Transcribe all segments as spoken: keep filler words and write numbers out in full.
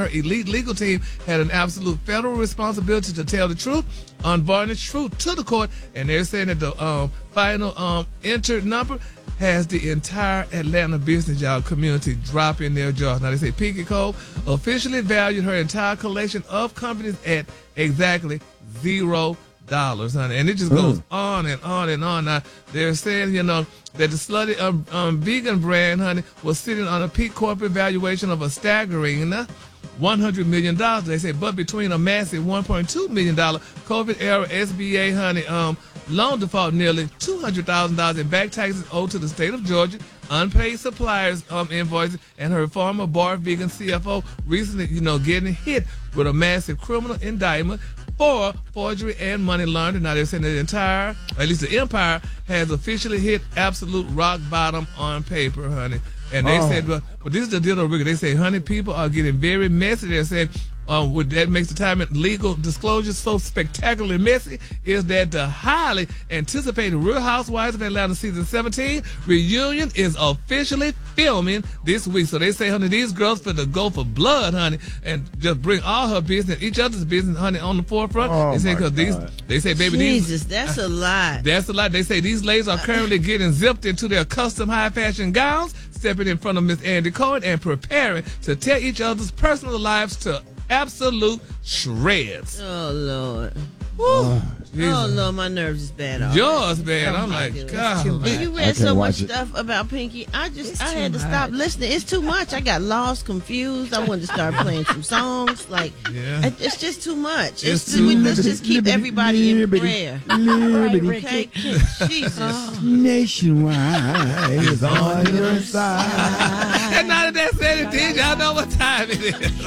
her elite legal team had an absolute federal responsibility to tell the truth, unvarnished truth to the court, and they're saying that the um, final um, entered number has the entire Atlanta business y'all community dropping their jaws. Now they say Pinky Cole officially valued her entire collection of companies at exactly zero dollars, honey, and it just goes mm. on and on and on. Now they're saying, you know, that the slutty um, um, vegan brand, honey, was sitting on a peak corporate valuation of a staggering one hundred million dollars. They say, but between a massive one point two million dollars COVID-era S B A, honey, um, loan default, nearly two hundred thousand dollars in back taxes owed to the state of Georgia, unpaid suppliers um, invoices, and her former bar vegan C F O recently, you know, getting hit with a massive criminal indictment for forgery and money laundering. Now they're saying the entire, at least the empire, has officially hit absolute rock bottom on paper, honey. And they oh. said, well, but this is the deal, Ricky. They say, honey, people are getting very messy. They're saying, um, what that makes the time legal disclosure so spectacularly messy is that the highly anticipated Real Housewives of Atlanta season seventeen reunion is officially filming this week. So they say, honey, these girls for the go for blood, honey, and just bring all her business, each other's business, honey, on the forefront. Oh they say because these, they say, baby, Jesus, these, that's a lot. That's a lot. They say these ladies are currently getting zipped into their custom high fashion gowns, stepping in front of Miss Andy Cohen and preparing to tear each other's personal lives to absolute shreds. Oh, Lord. Oh, oh, Lord, my nerves is bad. Already. Yours, man. I'm like, God. And you read so much stuff about Pinky. I just, it's I had to much. stop listening. It's too much. I got lost, confused. I wanted to start playing some songs. Like, yeah. it's just too much. It's, it's too, we, let's just keep everybody in prayer. Okay? Jesus. Nationwide is on your side. And now that that's said and did, y'all know what time it is.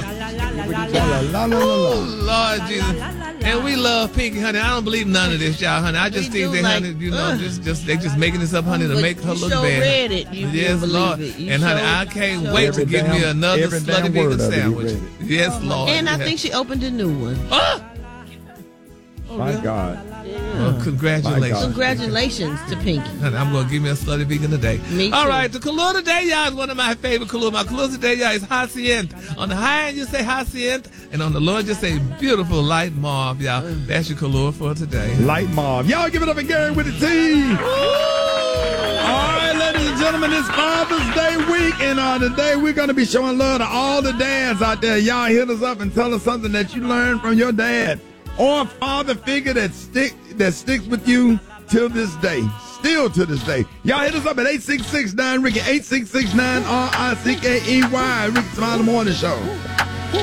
Oh, Lord Jesus. And we love Pinky, honey. I don't believe none of this, y'all, honey. I just we think they, like, honey, you know, uh, just, just they just making this up, honey, to make her look so bad. Read it. You yes, Lord. It. And honey, I can't wait to give me another slutty vegan sandwich. Yes, oh, Lord. And I yes. think she opened a new one. Oh! Oh, my really? God. Yeah. Well, congratulations. Congratulations to Pinky. Honey, I'm going to give me a slutty vegan today. Me too. All right, the color today, y'all, is one of my favorite colors. My color today, y'all, is Hacienda. On the high end, you say Hacienda, and on the low end, you say beautiful light mauve, y'all. That's your color for today. Light mauve. Y'all give it up again with the team. All right, ladies and gentlemen, it's Father's Day week, and uh, today we're going to be showing love to all the dads out there. Y'all hit us up and tell us something that you learned from your dad or a father figure that stick that sticks with you till this day. Still to this day. Y'all hit us up at eight six six nine Ricky, eight six six nine R I C K E Y, Ricky Smiley Morning Show.